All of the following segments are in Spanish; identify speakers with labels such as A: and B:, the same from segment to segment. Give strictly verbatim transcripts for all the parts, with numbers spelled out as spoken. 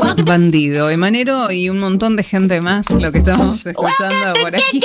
A: Bandido, Emanero y un montón de gente más, lo que estamos escuchando por aquí.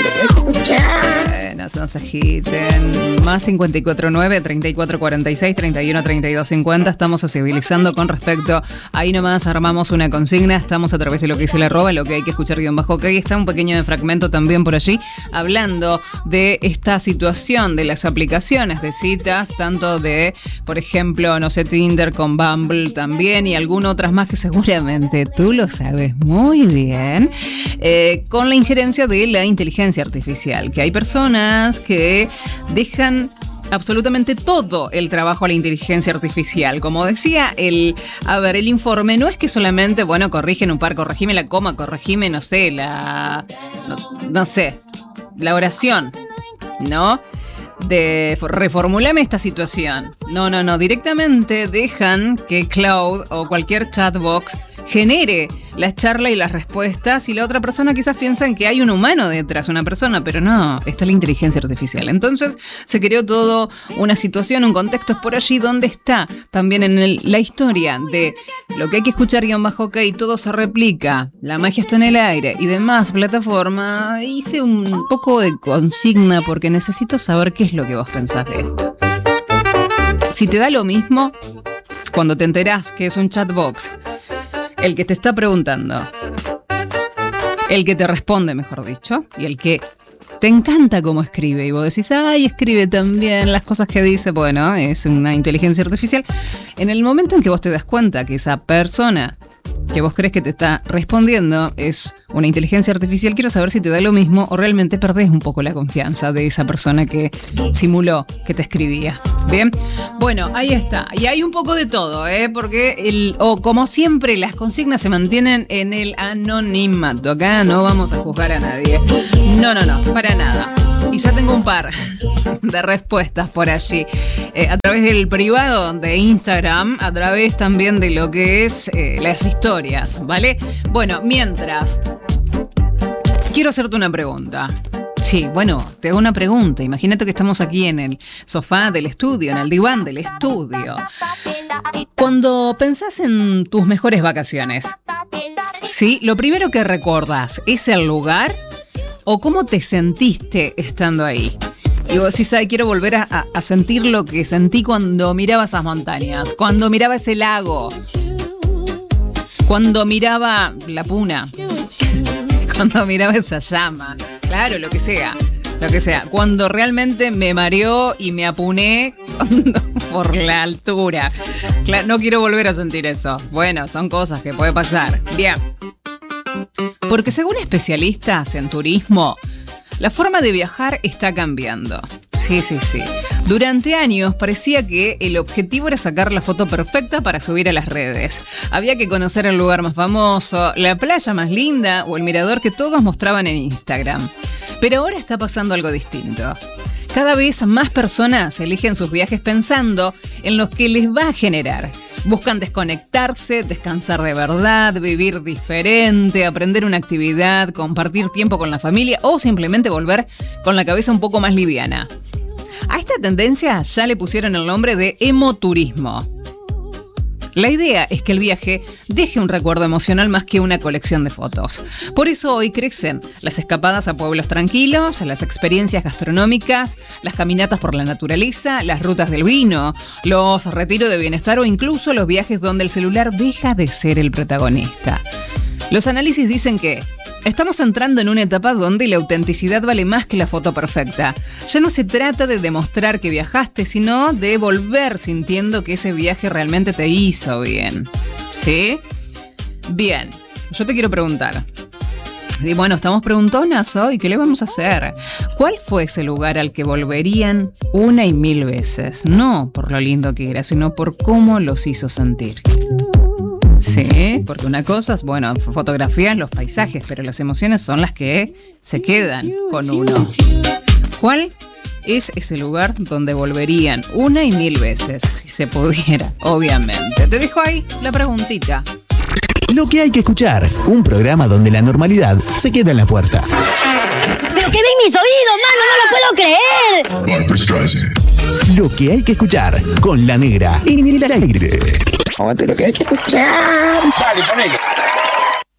A: Eh, no, no se agiten. Más cincuenta y cuatro nueve, treinta y cuatro cuarenta y seis, treinta y uno, treinta y dos cincuenta. Estamos sociabilizando con respecto. Ahí nomás armamos una consigna. Estamos a través de lo que dice la arroba, lo que hay que escuchar guión bajo ok. Está un pequeño fragmento también por allí, hablando de esta situación de las aplicaciones de citas, tanto de, por ejemplo, no sé, Tinder con Bumble también y algunas otras más que seguramente tú lo sabes muy bien, eh, con la injerencia de la inteligencia artificial, que hay personas que dejan absolutamente todo el trabajo a la inteligencia artificial. Como decía el, a ver, el informe, no es que solamente, bueno, corrigen un par, corregime la coma, corregime, no sé, la, no, no sé, la oración, ¿no? De reformulame esta situación. No, no, no, directamente dejan que Claude o cualquier chatbox genere la charla y las respuestas y la otra persona quizás piensan que hay un humano detrás, una persona, pero no, esto es la inteligencia artificial. Entonces se creó todo una situación, un contexto, es por allí donde está también en el, la historia de lo que hay que escuchar guión bajo ok, todo se replica, la magia está en el aire y demás plataforma. Hice un poco de consigna porque necesito saber qué es lo que vos pensás de esto. Si te da lo mismo cuando te enterás que es un chatbox el que te está preguntando, el que te responde, mejor dicho, y el que te encanta cómo escribe, y vos decís, ay, escribe también las cosas que dice, bueno, es una inteligencia artificial. En el momento en que vos te das cuenta que esa persona que vos crees que te está respondiendo es una inteligencia artificial, quiero saber si te da lo mismo o realmente perdés un poco la confianza de esa persona que simuló que te escribía. Bien, bueno, ahí está. Y hay un poco de todo, ¿eh? Porque, el, o como siempre, las consignas se mantienen en el anonimato. Acá no vamos a juzgar a nadie. No, no, no, para nada. Y ya tengo un par de respuestas por allí. Eh, a través del privado de Instagram, a través también de lo que es eh, las historias, ¿vale? Bueno, mientras, quiero hacerte una pregunta. Sí, bueno, te hago una pregunta. Imagínate que estamos aquí en el sofá del estudio, en el diván del estudio. Cuando pensás en tus mejores vacaciones, ¿sí? Lo primero que recordás es el lugar o cómo te sentiste estando ahí. Y vos decís, ay, quiero volver a, a, a sentir lo que sentí cuando miraba esas montañas, cuando miraba ese lago, cuando miraba la puna, cuando miraba esa llama, claro, lo que sea, lo que sea, cuando realmente me mareó y me apuné por la altura. Claro, no quiero volver a sentir eso. Bueno, son cosas que puede pasar. Bien. Porque según especialistas en turismo, la forma de viajar está cambiando. Sí, sí, sí. Durante años parecía que el objetivo era sacar la foto perfecta para subir a las redes. Había que conocer el lugar más famoso, la playa más linda o el mirador que todos mostraban en Instagram. Pero ahora está pasando algo distinto. Cada vez más personas eligen sus viajes pensando en lo que les va a generar. Buscan desconectarse, descansar de verdad, vivir diferente, aprender una actividad, compartir tiempo con la familia o simplemente volver con la cabeza un poco más liviana. A esta tendencia ya le pusieron el nombre de emoturismo. La idea es que el viaje deje un recuerdo emocional más que una colección de fotos. Por eso hoy crecen las escapadas a pueblos tranquilos, las experiencias gastronómicas, las caminatas por la naturaleza, las rutas del vino, los retiros de bienestar o incluso los viajes donde el celular deja de ser el protagonista. Los análisis dicen que estamos entrando en una etapa donde la autenticidad vale más que la foto perfecta. Ya no se trata de demostrar que viajaste, sino de volver sintiendo que ese viaje realmente te hizo bien. ¿Sí? Bien, yo te quiero preguntar. Y bueno, estamos preguntonas hoy, ¿qué le vamos a hacer? ¿Cuál fue ese lugar al que volverían una y mil veces? No por lo lindo que era, sino por cómo los hizo sentir. Sí, porque una cosa es, bueno, fotografías, los paisajes, pero las emociones son las que se quedan con uno. ¿Cuál es ese lugar donde volverían una y mil veces, si se pudiera, obviamente? Te dejo ahí la preguntita.
B: Lo que hay que escuchar, un programa donde la normalidad se queda en la puerta.
C: ¡Pero qué ven mis oídos, mano! ¡No lo puedo creer!
B: Lo que hay que escuchar con La Negra en el aire.
D: Aguante lo que hay que escuchar.
E: Dale, ponele.